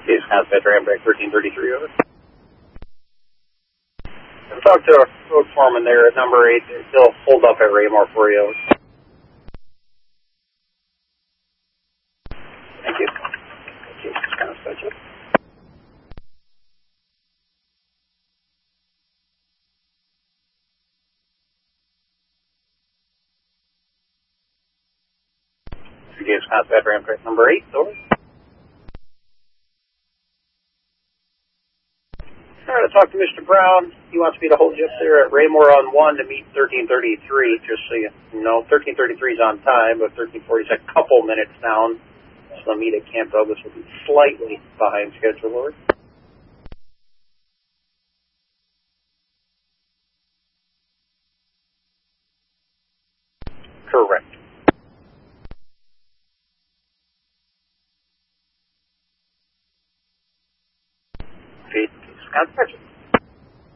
Case Contact Ramtrak 1333, over. I've talked to a road foreman there at number 8. They're still pulled up at Raymore for you. Thank you. Thank you. Just kind of switch it. Case Contact Ramtrak number 8, over. All right, I talked to Mr. Brown. He wants me to hold you up there at Raymore on 1 to meet 1333, just so you know. 1333 is on time, but 1340 is a couple minutes down. So the meet at Camp Douglas will be slightly behind schedule, Lord. Correct. Okay, contact.